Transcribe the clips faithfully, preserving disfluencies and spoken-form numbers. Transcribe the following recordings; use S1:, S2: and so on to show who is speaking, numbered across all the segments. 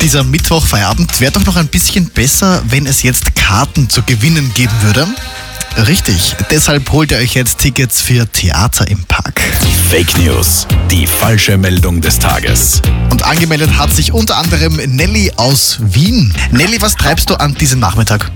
S1: Dieser Mittwochfeierabend wäre doch noch ein bisschen besser, wenn es jetzt Karten zu gewinnen geben würde. Richtig, deshalb holt ihr euch jetzt Tickets für Theater im Park.
S2: Fake News, die falsche Meldung des Tages.
S1: Und angemeldet hat sich unter anderem Nelly aus Wien. Nelly, was treibst du an diesem Nachmittag?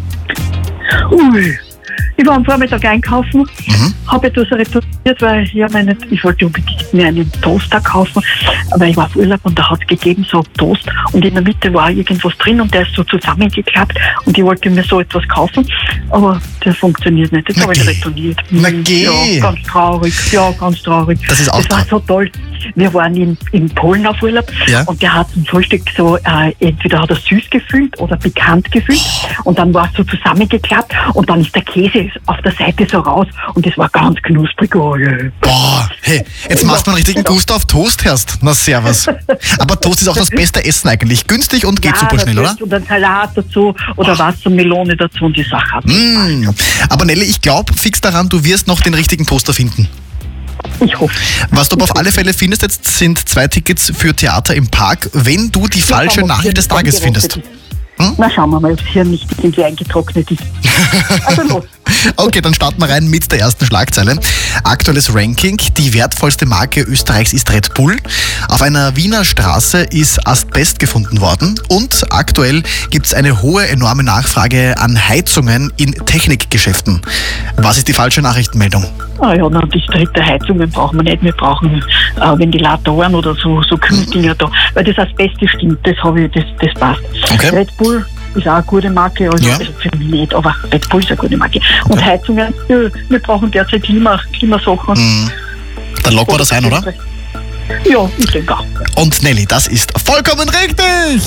S3: Ui, ich war am Vormittag einkaufen,
S1: Mhm.
S3: habe etwas retourniert, weil ich, ja meine, ich wollte unbedingt mir einen Toaster kaufen, aber ich war auf Urlaub und da hat es gegeben so Toast und in der Mitte war irgendwas drin und der ist so zusammengeklappt und ich wollte mir so etwas kaufen, aber der funktioniert nicht. Das
S1: Na
S3: habe ich
S1: geh.
S3: retourniert.
S1: Na
S3: Mhm.
S1: geh.
S3: Ja, ganz traurig. Ja, ganz traurig.
S1: Das ist auch
S3: Das war so toll. Wir waren in, in Polen auf Urlaub
S1: Ja.
S3: und der hat zum Frühstück so, äh, entweder hat er süß gefüllt oder pikant gefüllt und dann war es so zusammengeklappt und dann ist der Käse auf der Seite so raus und es war ganz knusprig. Oh, yeah.
S1: Boah, hey, jetzt machst du einen richtigen Gust auf Toast, Herst. Na, servus. Aber Toast ist auch das beste Essen eigentlich. Günstig und geht
S3: Ja,
S1: super schnell, oder?
S3: natürlich. Und ein Salat dazu oder Wassermelone dazu und die Sache hat.
S1: Mm. Aber Nelly, ich glaube fix daran, du wirst noch den richtigen Toaster finden.
S3: Ich hoffe.
S1: Was du aber auf alle Fälle findest jetzt, sind zwei Tickets für Theater im Park, wenn du die falsche
S3: Ja, aber
S1: Nachricht des
S3: hier
S1: Tages
S3: nicht
S1: findest.
S3: eingetrocknet ist. Na, schauen wir mal, ob es hier nicht irgendwie eingetrocknet ist. Also los.
S1: Okay, dann starten wir rein mit der ersten Schlagzeile. Aktuelles Ranking. Die wertvollste Marke Österreichs ist Red Bull. Auf einer Wiener Straße ist Asbest gefunden worden. Und aktuell gibt es eine hohe, enorme Nachfrage an Heizungen in Technikgeschäften. Was ist die falsche Nachrichtenmeldung?
S3: Ah ja, na, die dritte Heizungen brauchen wir nicht. Wir brauchen äh, Ventilatoren oder so, so Kühldinger da. Weil das Asbest, das stimmt, das, habe ich, das, das passt.
S1: Okay.
S3: Red Bull ist auch eine gute Marke, also,
S1: Ja.
S3: also für mich nicht, aber Red Bull ist eine gute Marke. Und
S1: Okay.
S3: Heizungen, ja, wir brauchen derzeit Klima, Klimasachen.
S1: Hm, Dann locken wir das ein, oder?
S3: Ja, ich denke auch.
S1: Und Nelly, das ist vollkommen richtig!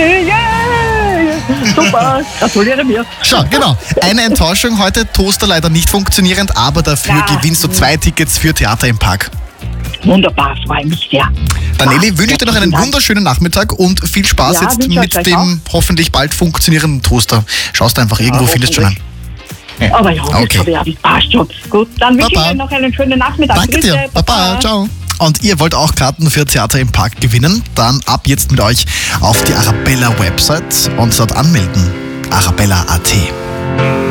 S3: Yeah! Super, gratuliere mir.
S1: Schau, genau. Eine Enttäuschung heute, Toaster leider nicht funktionierend, aber dafür
S3: Ja.
S1: gewinnst du zwei Tickets für Theater im Park.
S3: Wunderbar, freue mich sehr.
S1: Dann Nelly, wünsche ich dir noch einen
S3: Herzlichen Dank.
S1: wunderschönen Nachmittag und viel Spaß
S3: Ja,
S1: jetzt
S3: wünsche
S1: mit
S3: ich euch
S1: dem hoffentlich bald funktionierenden Toaster. Schaust einfach irgendwo, findest schon einen.
S3: Aber ja, das
S1: Okay.
S3: habe ich auch, das passt schon. Gut, dann wünsche ich
S1: Baba.
S3: Ihnen noch einen schönen Nachmittag.
S1: Danke
S3: Grüße,
S1: dir. Baba, ciao. Und ihr wollt auch Karten für Theater im Park gewinnen? Dann ab jetzt mit euch auf die Arabella-Website und dort anmelden. arabella punkt at.